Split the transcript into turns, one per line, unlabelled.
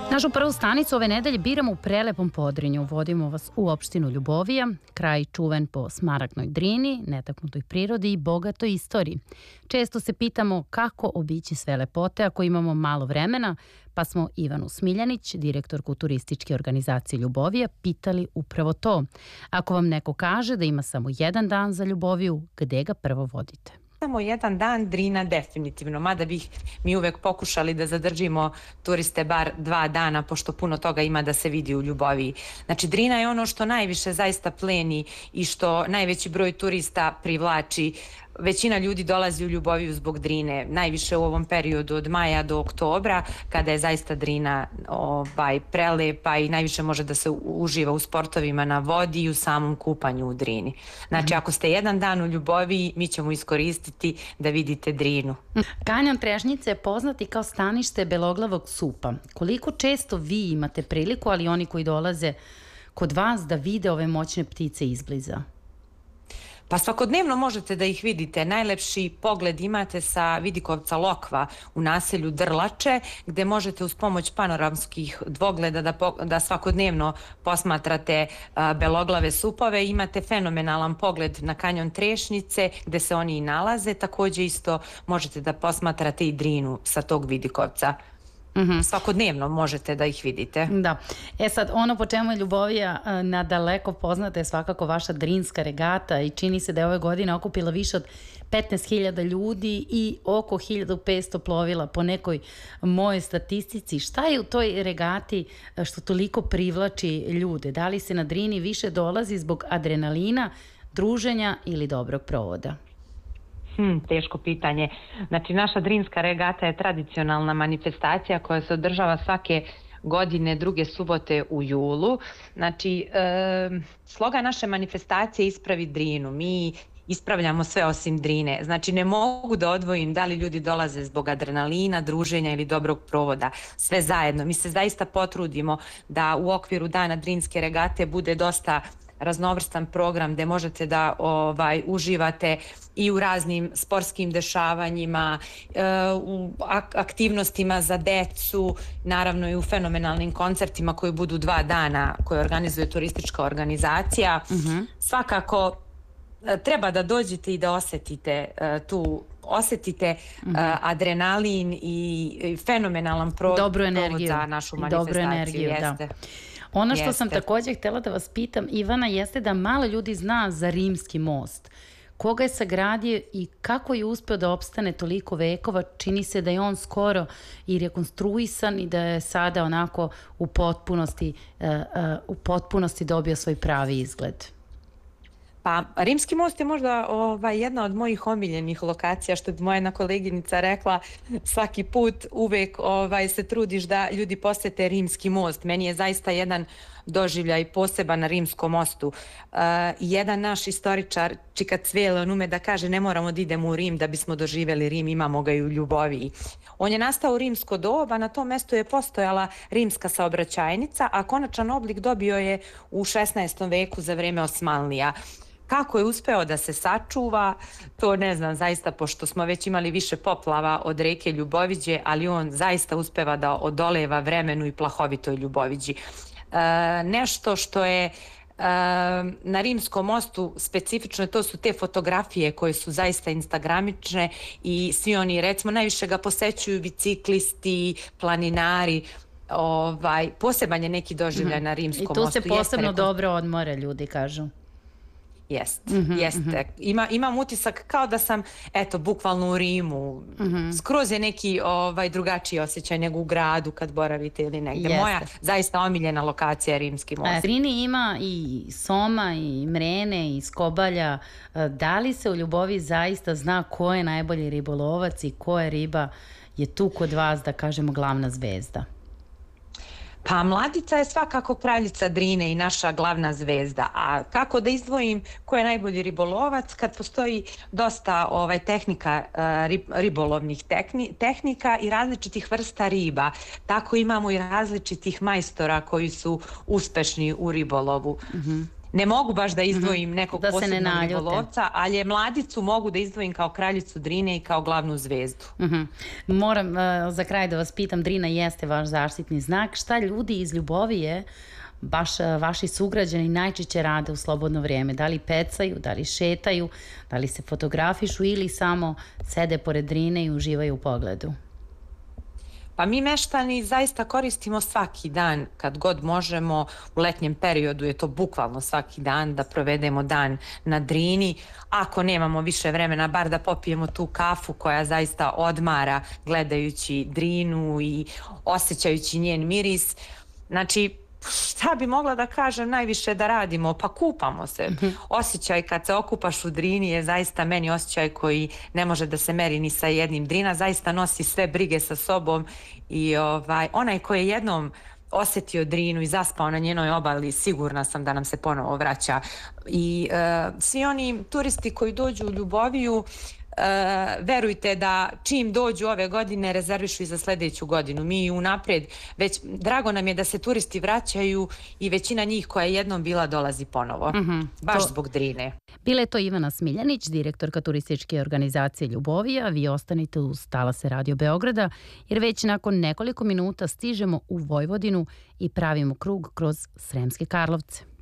Našu prvu stanicu ove nedelje biramo u prelepom Podrinju. Vodimo vas u opštinu Ljubovija, kraj čuven po smaragdnoj Drini, netaknutoj prirodi i bogatoj istoriji. Često se pitamo kako obići sve lepote ako imamo malo vremena, pa smo Ivanu Smiljanić, direktorku turističke organizacije Ljubovija, pitali upravo to. Ako vam neko kaže da ima samo jedan dan za Ljuboviju, gde ga prvo vodite?
Samo jedan dan, Drina definitivno, mada bih mi uvek pokušali da zadržimo turiste bar 2 dana, pošto puno toga ima da se vidi u Ljuboviji. Znači, Drina je ono što najviše zaista pleni i što najveći broj turista privlači. Većina ljudi dolazi u Ljuboviju zbog Drine, najviše u ovom periodu od maja do oktobra, kada je zaista Drina prelepa i najviše može da se uživa u sportovima na vodi i u samom kupanju u Drini. Znači, ako ste jedan dan u Ljuboviji, mi ćemo iskoristiti da vidite Drinu.
Kanjon Trešnjice je poznat i kao stanište beloglavog supa. Koliko često vi imate priliku, ali oni koji dolaze kod vas, da vide ove moćne ptice izbliza?
Pa svakodnevno možete da ih vidite. Najlepši pogled imate sa vidikovca Lokva u naselju Drlače, gde možete uz pomoć panoramskih dvogleda da svakodnevno posmatrate beloglave supove. Imate fenomenalan pogled na kanjon Trešnjice, gde se oni i nalaze. Takođe isto možete da posmatrate i Drinu sa tog vidikovca. Svakodnevno možete da ih vidite.
Da. Sad, ono po čemu je Ljubovija nadaleko poznata je svakako vaša Drinska regata i čini se da je ove godine okupila više od 15.000 ljudi i oko 1.500 plovila po nekoj mojoj statistici. Šta je u toj regati što toliko privlači ljude? Da li se na Drini više dolazi zbog adrenalina, druženja ili dobrog provoda?
Teško pitanje. Znači, naša Drinska regata je tradicionalna manifestacija koja se održava svake godine druge subote u julu. Znači, slogan naše manifestacije je Ispravi Drinu. Mi ispravljamo sve osim Drine. Znači, ne mogu da odvojim da li ljudi dolaze zbog adrenalina, druženja ili dobrog provoda. Sve zajedno. Mi se zaista potrudimo da u okviru dana Drinske regate bude dosta raznovrstan program gde možete da uživate i u raznim sportskim dešavanjima, u aktivnostima za decu, naravno i u fenomenalnim koncertima koji budu 2 dana koje organizuje turistička organizacija. Svakako treba da dođete i da osetite adrenalin i fenomenalan provod za našu manifestaciju.
Da. Ono što sam također htjela da vas pitam, Ivana, jeste da malo ljudi zna za Rimski most. Koga je sagradio i kako je uspeo da opstane toliko vekova? Čini se da je on skoro i rekonstruisan i da je sada onako u potpunosti dobio svoj pravi izgled.
Pa, Rimski most je možda jedna od mojih omiljenih lokacija, što bi moja jedna koleginica rekla, svaki put uvek se trudiš da ljudi posete Rimski most. Meni je zaista jedan doživljaj poseban na Rimskom mostu. Jedan naš istoričar, Čika Cvele, on ume da kaže ne moramo da idemo u Rim da bismo doživjeli Rim, imamo ga i u Ljuboviji. On je nastao u rimsko doba, na tom mestu je postojala rimska saobraćajnica, a konačan oblik dobio je u 16. veku za vreme Osmanlija. Kako je uspeo da se sačuva, to ne znam zaista, pošto smo već imali više poplava od reke Ljuboviđe, ali on zaista uspeva da odoleva vremenu i plahovitoj Ljuboviđi. Nešto što je na Rimskom mostu specifično, to su te fotografije koje su zaista instagramične i svi oni, recimo, najviše ga posećuju biciklisti, planinari. Poseban je neki doživljaj na Rimskom mostu.
I tu se posebno dobro odmore, ljudi kažu.
Jeste. Imam utisak kao da sam, bukvalno u Rimu. Skroz je neki drugačiji osjećaj nego u gradu kad boravite ili negde. Moja zaista omiljena lokacija je Rimski most.
Drini ima i soma, i mrene, i skobalja. Da li se u Ljubovi zaista zna ko je najbolji ribolovac i koja riba je tu kod vas, da kažemo, glavna zvezda?
Pa Mladica je svakako kraljica Drine i naša glavna zvezda, a kako da izdvojim ko je najbolji ribolovac kad postoji dosta tehnika, ribolovnih tehnika i različitih vrsta riba. Tako imamo i različitih majstora koji su uspešni u ribolovu. Ne mogu baš da izdvojim nekog
Da se ne
posebnog
naljute.
ribolovca, ali je Mladicu mogu da izdvojim kao kraljicu Drine i kao glavnu zvezdu.
Moram za kraj da vas pitam, Drina jeste vaš zaštitni znak. Šta ljudi iz Ljubovije, baš vaši sugrađani, najčešće rade u slobodno vrijeme? Da li pecaju, da li šetaju, da li se fotografišu ili samo sede pored Drine i uživaju u pogledu?
Pa mi meštani zaista koristimo svaki dan kad god možemo, u letnjem periodu je to bukvalno svaki dan da provedemo dan na Drini. Ako nemamo više vremena, bar da popijemo tu kafu koja zaista odmara gledajući Drinu i osjećajući njen miris. Znači, šta bi mogla da kažem najviše da radimo? Pa kupamo se. Osjećaj kad se okupaš u Drini je zaista meni osjećaj koji ne može da se meri ni sa jednim. Drina zaista nosi sve brige sa sobom i onaj koji je jednom osjetio Drinu i zaspao na njenoj obali, sigurna sam da nam se ponovo vraća. I svi oni turisti koji dođu u Ljuboviju, verujte da čim dođu ove godine rezervišu i za sljedeću godinu. Mi unaprijed, već drago nam je da se turisti vraćaju i većina njih koja je jednom bila dolazi ponovo. Baš zbog Drine.
Bila je to Ivana Smiljanić, direktorka turističke organizacije Ljubovija. Vi ostanite uz Talase Radio Beograda, jer već nakon nekoliko minuta stižemo u Vojvodinu i pravimo krug kroz Sremske Karlovce.